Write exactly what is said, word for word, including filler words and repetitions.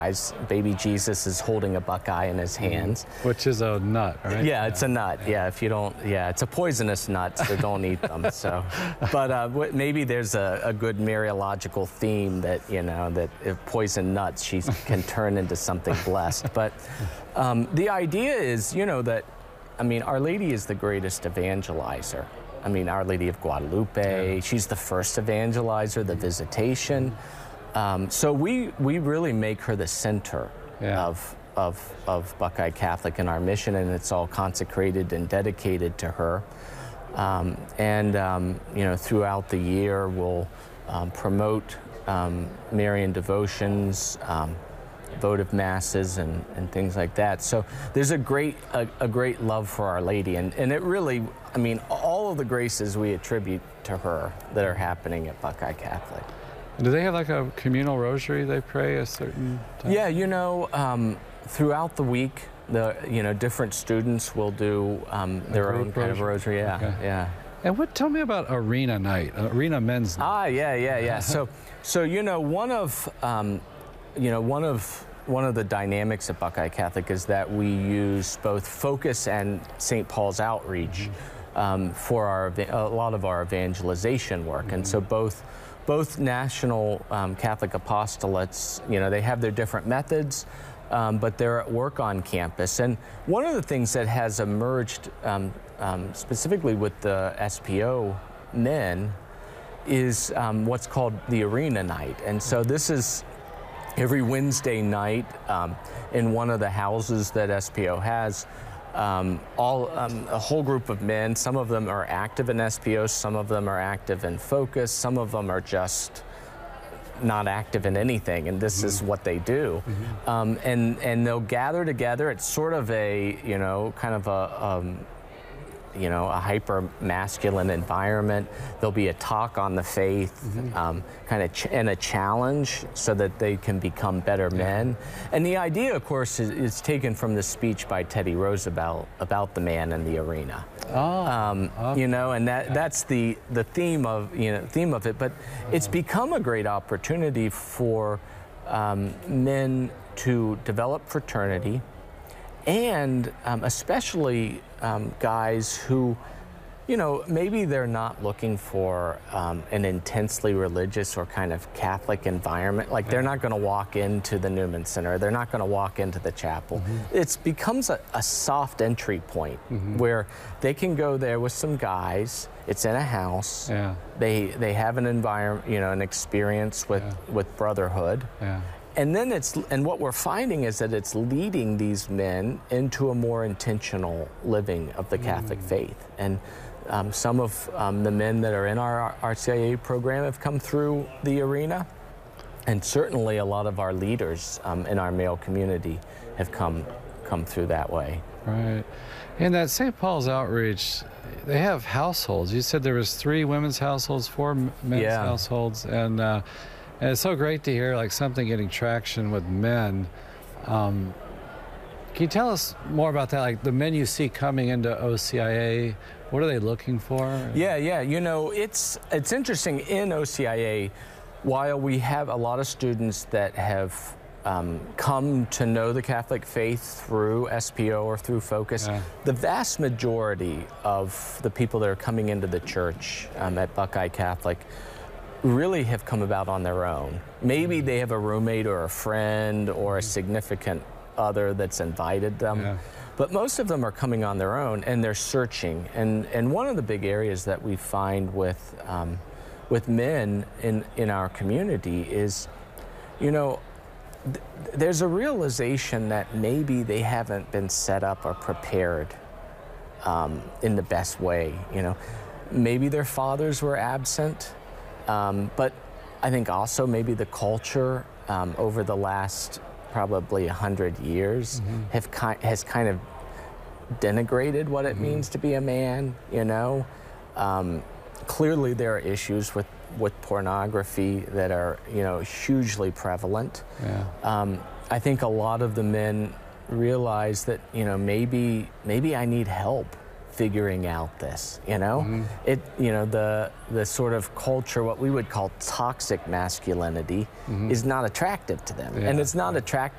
Baby Jesus is holding a buckeye in his hands. Which is a nut, right? Yeah, it's a nut. Yeah, if you don't, yeah, it's a poisonous nut, so don't eat them. So, but uh, maybe there's a, a good Mariological theme that, you know, that if poison nuts, she can turn into something blessed. But um, the idea is, you know, that, I mean, Our Lady is the greatest evangelizer. I mean, Our Lady of Guadalupe, yeah. She's the first evangelizer, the Visitation. Um, so we, we really make her the center yeah. of, of, of Buckeye Catholic in our mission, and it's all consecrated and dedicated to her. Um, and, um, you know, throughout the year, we'll um, promote um, Marian devotions, um, votive masses, and, and things like that. So there's a great, a, a great love for Our Lady, and, and it really, I mean, all of the graces we attribute to her that are happening at Buckeye Catholic. Do they have like a communal rosary they pray a certain time? Yeah, you know, um, throughout the week, the you know different students will do um, their own kind of rosary. Yeah, okay. yeah. And what? Tell me about Arena Night, Arena Men's Night. Ah, yeah, yeah, yeah. so, so you know, one of um, you know one of one of the dynamics at Buckeye Catholic is that we use both Focus and Saint Paul's Outreach mm-hmm. um, for our a lot of our evangelization work, mm-hmm. and so both. Both national um, Catholic apostolates, you know, they have their different methods, um, but they're at work on campus. And one of the things that has emerged um, um, specifically with the S P O men is um, what's called the Arena Night. And so this is every Wednesday night um, in one of the houses that S P O has. Um, all um, a whole group of men. Some of them are active in S P O, some of them are active in Focus, some of them are just not active in anything, and this mm-hmm. is what they do. Mm-hmm. um, and and they'll gather together. It's sort of a you know kind of a um, you know a hyper masculine environment. There'll be a talk on the faith, mm-hmm. um, kind of ch and a challenge so that they can become better yeah. men. And the idea, of course, is, is taken from the speech by Teddy Roosevelt about the man in the arena. Oh, um, okay. You know, and that yeah. that's the the theme of you know theme of it. But oh. it's become a great opportunity for um, men to develop fraternity, and um, especially um, guys who, you know, maybe they're not looking for um, an intensely religious or kind of Catholic environment. Like, they're not going to walk into the Newman Center. They're not going to walk into the chapel. Mm-hmm. It becomes a, a soft entry point mm-hmm. where they can go there with some guys. It's in a house. Yeah. They they have an environment, you know, an experience with yeah. with brotherhood. Yeah. And then it's, and what we're finding is that it's leading these men into a more intentional living of the Catholic mm. faith. And um, some of um, the men that are in our R C I A program have come through the arena. And certainly a lot of our leaders um, in our male community have come, come through that way. Right. In that Saint Paul's Outreach, they have households. You said there was three women's households, four men's yeah. households, and uh, And it's so great to hear like something getting traction with men. Um, can you tell us more about that? Like the men you see coming into O C I A, what are they looking for? Yeah, yeah. You know, it's it's interesting in O C I A. While we have a lot of students that have um, come to know the Catholic faith through S P O or through Focus, yeah. the vast majority of the people that are coming into the church um, at Buckeye Catholic really have come about on their own. Maybe they have a roommate or a friend or a significant other that's invited them. Yeah. But most of them are coming on their own, and they're searching. And, and one of the big areas that we find with, um, with men in, in our community is, you know, th there's a realization that maybe they haven't been set up or prepared um, in the best way. You know, maybe their fathers were absent. Um, but I think also maybe the culture um, over the last probably a hundred years mm-hmm. have ki has kind of denigrated what it mm-hmm. means to be a man. You know, um, clearly there are issues with with pornography that are you know hugely prevalent. Yeah. Um, I think a lot of the men realize that you know maybe maybe I need help figuring out this, you know? Mm-hmm. It, you know, the the sort of culture, what we would call toxic masculinity, mm-hmm. is not attractive to them. Yeah. And it's not attractive